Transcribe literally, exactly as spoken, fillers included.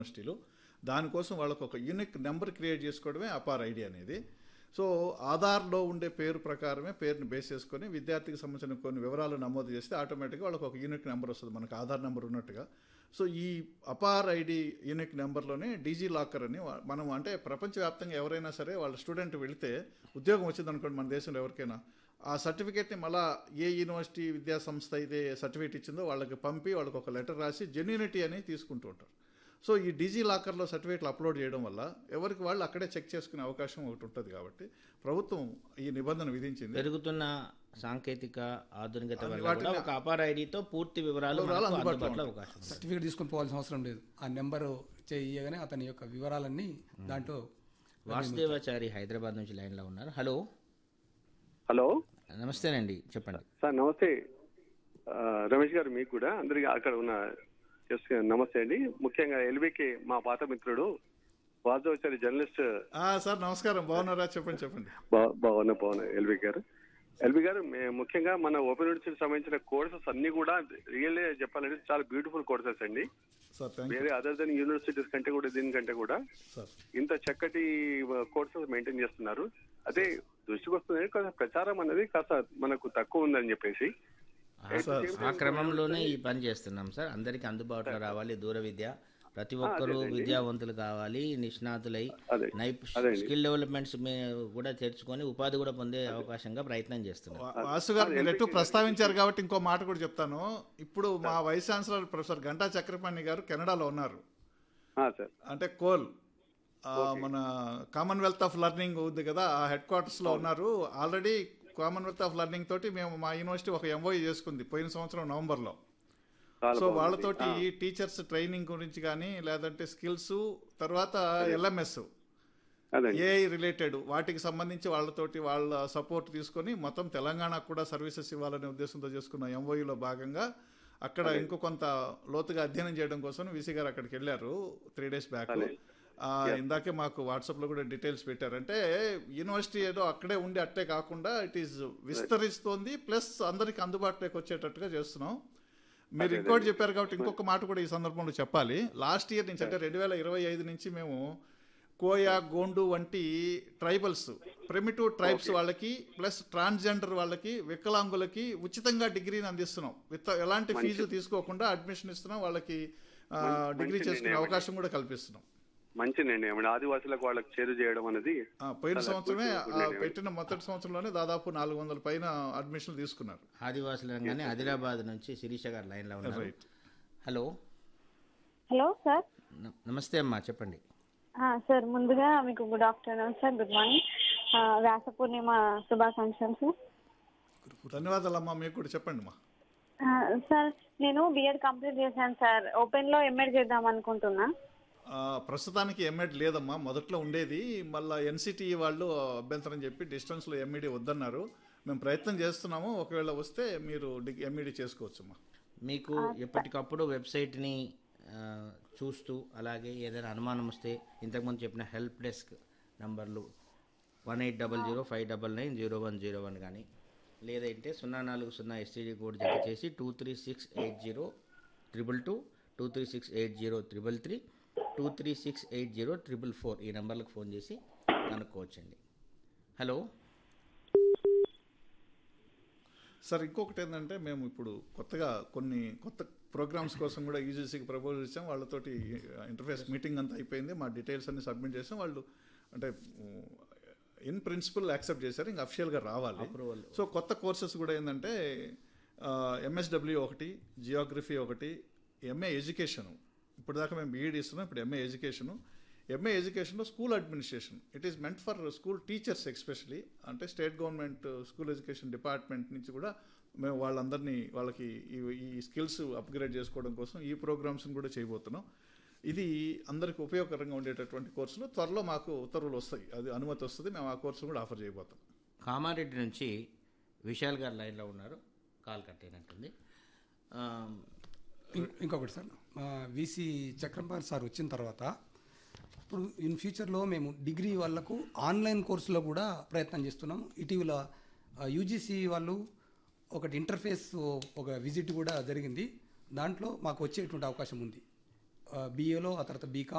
యూనివర్సిటీలు. దానికోసం వాళ్ళకు ఒక యూనిక్ నెంబర్ క్రియేట్ చేసుకోవడమే అపార్ ఐడి అనేది. సో ఆధార్లో ఉండే పేరు ప్రకారమే పేరుని బేస్ చేసుకొని విద్యార్థికి సంబంధించిన కొన్ని వివరాలు నమోదు చేస్తే ఆటోమేటిక్గా వాళ్ళకి ఒక యూనిక్ నెంబర్ వస్తుంది, మనకు ఆధార్ నెంబర్ ఉన్నట్టుగా. సో ఈ APAAR ID unique నెంబర్లోనే DG locker అని వా- మనం అంటే ప్రపంచవ్యాప్తంగా ఎవరైనా సరే వాళ్ళ స్టూడెంట్ వెళితే ఉద్యోగం వచ్చింది అనుకోండి మన దేశంలో ఎవరికైనా, ఆ సర్టిఫికేట్ని మళ్ళీ ఏ యూనివర్సిటీ విద్యా సంస్థ అయితే సర్టిఫికేట్ ఇచ్చిందో వాళ్ళకి పంపి వాళ్ళకి ఒక లెటర్ రాసి జెన్యూనిటీ అని తీసుకుంటూ ఉంటారు. సో ఈ డిజీ లాకర్లో సర్టిఫికేట్లు అప్లోడ్ చేయడం వల్ల ఎవరికి వాళ్ళు అక్కడే చెక్ చేసుకునే అవకాశం ఒకటి ఉంటుంది. కాబట్టి ప్రభుత్వం ఈ నిబంధన విధించింది. పెరుగుతున్న సాంకేతిక ఆధునికత వల్ల వాటిని- కూడా ఒక అపార ఐడితో పూర్తి వివరాలు వివరాలు మనకు అందుబాటులో అందుబాటులో ఉంటాయి. అవకాశం ఉంది. సర్టిఫికేట్ తీసుకొని పోవాల్సిన అవసరం లేదు. ఆ నెంబరు చేయగానే అతని యొక్క వివరాలన్నీ దాంట్లో. వాసుదేవాచారి హైదరాబాద్ నుంచి లైన్లో ఉన్నారు. హలో, హలో నమస్తేనండి, చెప్పండి. సార్ నమస్తే. ఆ, రమేష్ గారు మీకు కూడా అందరికి అక్కడ ఉన్న just నమస్తే అండి. ముఖ్యంగా ఎల్బీకే మా పాత మిత్రుడు వాసుదేవాచారి జర్నలిస్ట్. ఆ, సార్ నమస్కారం, బాగున్నారా? చెప్పండి చెప్పండి. బా- బాగున్నా బాగున్నా ఎల్బీ గారు. ఎల్బీ గారు మే- ముఖ్యంగా మన ఓపెన్ యూనివర్సిటీకి సంబంధించిన కోర్సెస్ అన్ని కూడా రియల్లీ చెప్పాలంటే చాలా బ్యూటిఫుల్ కోర్సెస్ అండి. సార్ థ్యాంక్ యూ వేరే అదర్ దెన్ యూనివర్సిటీస్ కంటే కూడా దీనికంటే కూడా సార్. ఇంత చక్కటి కోర్సెస్ మెయింటైన్ చేస్తున్నారు. అదే దృష్టికి వస్తుంది కాస్త ప్రచారం అనేది కాస్త మనకు తక్కువ ఉందని చెప్పేసి ఆ క్రమంలోనే ఈ పని చేస్తున్నాం సార్. అందరికీ అందుబాటులో రావాలి దూర విద్య, ప్రతి ఒక్కరూ విద్యావంతులు కావాలి, నిష్ణాతులై అదే నైప్ అదే స్కిల్ డెవలప్మెంట్స్ కూడా తెరుచుకొని ఉపాధి కూడా పొందే అవకాశంగా ప్రయత్నం చేస్తున్నాం. వా- వాసు గారు మీరు ఎటు ప్రస్తావించారు కాబట్టి ఇంకో మాట కూడా చెప్తాను. ఇప్పుడు మా vice chancellor professor Ganta Chakrapani గారు కెనడాలో ఉన్నారు. ఆ, సార్ అంటే కోల్ ఆ, మన కామన్వెల్త్ ఆఫ్ లెర్నింగ్ ఉంది కదా, ఆ హెడ్ క్వార్టర్స్లో ఉన్నారు. ఆల్రెడీ కామన్వెల్త్ ఆఫ్ లెర్నింగ్ తోటి మేము మా యూనివర్సిటీ ఒక ఎంఓఈ చేసుకుంది పోయిన సంవత్సరం నవంబర్లో. చాలా సో బాగుంది. వాళ్ళతోటి టీచర్స్ ట్రైనింగ్ గురించి కానీ లేదంటే స్కిల్స్, తర్వాత ఎల్ఎంఎస్ అదే ఏఐ రిలేటెడ్ వాటికి సంబంధించి వాళ్ళతోటి వాళ్ళ సపోర్ట్ తీసుకొని మొత్తం తెలంగాణకు కూడా సర్వీసెస్ ఇవ్వాలనే ఉద్దేశంతో చేసుకున్న ఎంఓయూలో భాగంగా అక్కడ ఇంకో కొంత లోతుగా అధ్యయనం చేయడం కోసం వీసీ గారు అక్కడికి వెళ్ళారు త్రీ డేస్ బ్యాక్. ఇందాకే మాకు వాట్సాప్లో కూడా డీటెయిల్స్ పెట్టారు. అంటే యూనివర్సిటీ ఏదో అక్కడే ఉండి అట్టే కాకుండా ఇట్ ఈస్ విస్తరిస్తోంది, ప్లస్ అందరికి అందుబాటులోకి వచ్చేటట్టుగా చేస్తున్నాం. మీరు ఇంకోటి చెప్పారు కాబట్టి ఇంకొక మాట కూడా ఈ సందర్భంలో చెప్పాలి. లాస్ట్ ఇయర్ నుంచి అంటే రెండు వేల ఇరవై ఐదు నుంచి మేము కోయా, గోండు వంటి ట్రైబల్స్, ప్రిమిటివ్ ట్రైబ్స్ వాళ్ళకి ప్లస్ ట్రాన్స్జెండర్ వాళ్ళకి, వికలాంగులకి ఉచితంగా డిగ్రీని అందిస్తున్నాం. విత్ ఎలాంటి ఫీజు తీసుకోకుండా అడ్మిషన్ ఇస్తున్నాం. వాళ్ళకి ఆ, డిగ్రీ చేసుకునే అవకాశం కూడా కల్పిస్తున్నాం. మంచి నిర్ణయం అండి. ఆదివాసులకు వాళ్ళకి చేరు చేయడం అనేది ఆ, పోయిన చాలా సంవత్సరమే good ఆ, నిర్ణయం. పెట్టిన మొదటి సంవత్సరంలోనే దాదాపు నాలుగు వందల పైన అడ్మిషన్లు తీసుకున్నారు. ఆదివాసులు రంగానే ఆదిలాబాద్ నుంచి శిరీష గారు లైన్లో ఉన్నారు. రైట్. Hello, hello sir. న- నమస్తే అమ్మా, చెప్పండి. ఆ, సార్ ముందుగా మీకు good afternoon sir, good morning, ఆ, వ్యాస పూర్ణిమ శుభాకాంక్షలు సార్. ధన్యవాదాలమ్మా. మీకు కూడా చెప్పండి అమ్మా. ఆ, సార్ నేను బిఎడ్ కంప్లీట్ చేశాను సార్. ఓపెన్లో ఎంఎడ్ చేద్దాం అనుకుంటున్నా. ఆ, ప్రస్తుతానికి ఎంఎడ్ లేదమ్మా, మొదట్లో ఉండేది. మళ్ళీ ఎన్సిటిఈ వాళ్ళు అభ్యంతరం చెప్పి డిస్టెన్స్లో ఎంఈడి వద్దన్నారు. మేము ప్రయత్నం చేస్తున్నాము, ఒకవేళ వస్తే మీరు ఎంఈడి చేసుకోవచ్చమ్మా. మీకు ఎప్పటికప్పుడు వెబ్సైట్ని ఆ, చూస్తూ, అలాగే ఏదైనా అనుమానం వస్తే ఇంతకుముందు చెప్పిన హెల్ప్ డెస్క్ నంబర్లు one eight double zero five double nine zero one zero one కానీ, లేదంటే సున్నా నాలుగు సున్నా ఎస్టీడీ కోడ్ జత చేసి two three six eight zero triple two two three six eight zero triple three two three six eight zero triple four ఈ నెంబర్లకు phone చేసి కనుక్కోవచ్చండి. హలో సార్, ఇంకొకటి ఏంటంటే మేము ఇప్పుడు కొత్తగా కొన్ని కొత్త ప్రోగ్రామ్స్ కోసం కూడా యూజీసీకి ప్రపోజల్ ఇచ్చాం. వాళ్ళతోటి ఇంటర్ఫేస్ మీటింగ్ అంతా అయిపోయింది. మా డీటెయిల్స్ అన్ని సబ్మిట్ చేసాం. వాళ్ళు అంటే ఇన్ ప్రిన్సిపల్ యాక్సెప్ట్ చేశారు, ఇంకా అఫిషియల్గా రావాలి. సో కొత్త కోర్సెస్ కూడా ఏంటంటే ఎంఎస్డబ్ల్యూ ఒకటి, జియోగ్రఫీ ఒకటి, ఎంఏ ఎడ్యుకేషను. ఇప్పుడు దాకా మేము బీఈడి ఇస్తున్నాం, ఇప్పుడు ఎంఏ ఎడ్యుకేషను. ఎంఏ ఎడ్యుకేషన్లో school administration, it is meant for school teachers especially. అంటే state government school education department నుంచి కూడా మేము వాళ్ళందరినీ వాళ్ళకి ఈ ఈ స్కిల్స్ అప్గ్రేడ్ చేసుకోవడం కోసం ఈ ప్రోగ్రామ్స్ని కూడా చేయబోతున్నాం. ఇది అందరికీ ఉపయోగకరంగా ఉండేటటువంటి కోర్సులు. త్వరలో మాకు ఉత్తర్వులు వస్తాయి, అది అనుమతి వస్తుంది, మేము ఆ కోర్సును కూడా ఆఫర్ చేయబోతాం. కామారెడ్డి నుంచి విశాల్ గారు లైన్లో ఉన్నారు, కాల్ కట్టేనట్టుంది. ఆ, ఇం- ఇంకొకటి సార్, వీసీ చక్రంపాల్ సార్ వచ్చిన తర్వాత ఇప్పుడు ఇన్ ఫ్యూచర్లో మేము డిగ్రీ వాళ్ళకు ఆన్లైన్ కోర్సులో కూడా ప్రయత్నం చేస్తున్నాం. ఇటీవల యూజీసీ వాళ్ళు ఒకటి ఇంటర్ఫేస్ ఒక విజిట్ కూడా జరిగింది. దాంట్లో మాకు వచ్చేటువంటి అవకాశం ఉంది. బీఏలో ఆ తర్వాత బీకామ్